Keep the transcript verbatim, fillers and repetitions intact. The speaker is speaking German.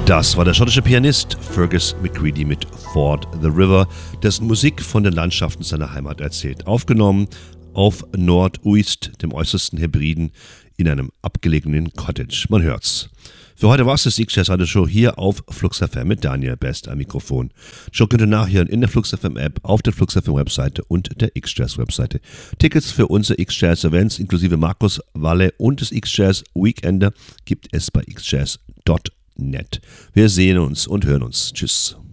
Das war der schottische Pianist Fergus McCready mit Ford the River, dessen Musik von den Landschaften seiner Heimat erzählt. Aufgenommen auf Nord-Uist, dem äußersten Hebriden, in einem abgelegenen Cottage. Man hört's. Für heute war's das X-Jazz Radio Show hier auf Flux F M mit Daniel Best am Mikrofon. Show könnt ihr nachhören in der Flux F M App, auf der Flux F M Webseite und der X-Jazz Webseite. Tickets für unsere X-Jazz Events inklusive Markus Walle und des X-Jazz Weekender gibt es bei x jazz punkt net. Wir sehen uns und hören uns. Tschüss.